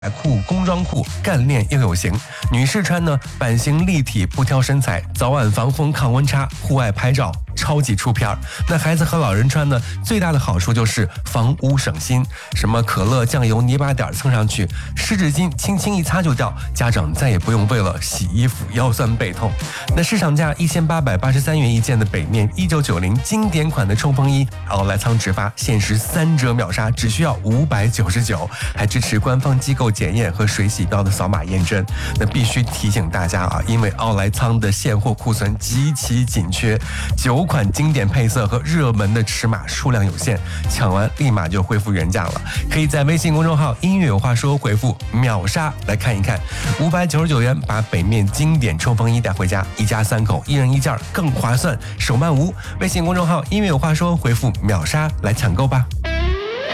裤、工装裤，干练又有型。女士穿呢，版型立体，不挑身材，早晚防风抗温差，户外拍照超级出片儿。那孩子和老人穿呢，最大的好处就是防污省心，什么可乐、酱油、泥巴点蹭上去，湿纸巾轻轻一擦就掉，家长再也不用为了洗衣服腰酸背痛。那市场价1883元一件的北面1990经典款的冲锋衣，奥莱仓直发，限时3折秒杀，只需要599，还支持官方机构检验和水洗膏的扫码验证。那必须提醒大家啊，因为奥莱仓的现货库存极其紧缺，9款经典配色和热门的尺码数量有限，抢完立马就恢复原价了。可以在微信公众号音乐有话说回复秒杀来看一看，599元把北面经典冲锋衣带回家，一家3口1人1件更划算，手慢无。微信公众号音乐有话说回复秒杀来抢购吧。